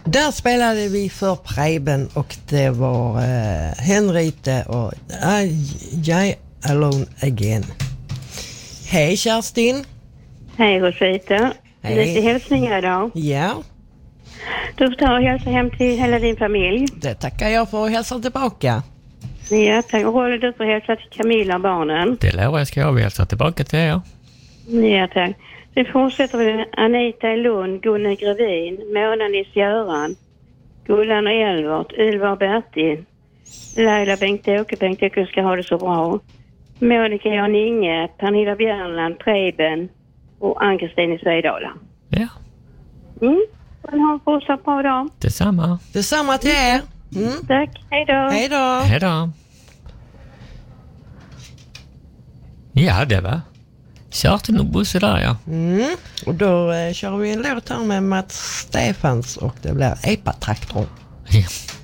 Där spelade vi för Preben och det var Henrite och I Alone Again. Hej Kerstin. Hej Rosita. Hej. Lite hälsningar idag. Ja. Du får ta och hälsa hem till hela din familj. Det tackar jag för att hälsa tillbaka. Ja, tack. Och håller du för att hälsa till Camilla och barnen. Det lovar jag ska jag hälsa tillbaka till er. Ja, tack. Vi fortsätter med Anita i Lund, Gunnar Grevin, Mona Nils-Göran, Gullan och Elvart, Ylva och Bertil, Laila Bengt-Åke ska ha det så bra. Monica Jan Inge, Pernilla Björnland, Preben och Ann-Kristin i Svedala. Ja. Men ha en fortsatt bra dag. Detsamma. Detsamma till er. Tack, hej då. Hej då. Hej då. Ja, det var Kerstin och Bosse där, ja. Och då kör vi en låt här med Mats Stefans och det blir Epa-traktorn. Ja.